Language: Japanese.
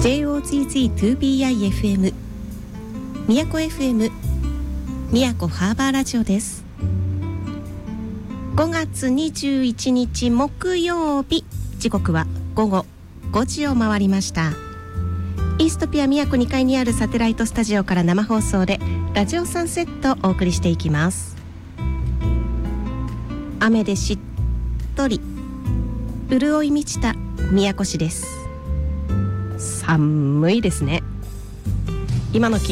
JOZZ2BIFM 宮古 FM 宮古ハーバーラジオです。5月21日木曜日、時刻は午後5時を回りました。イーストピア宮古2階にあるサテライトスタジオから生放送でラジオサンセットをお送りしていきます。雨でしっとり潤い満ちた宮古市です。寒いですね。今の気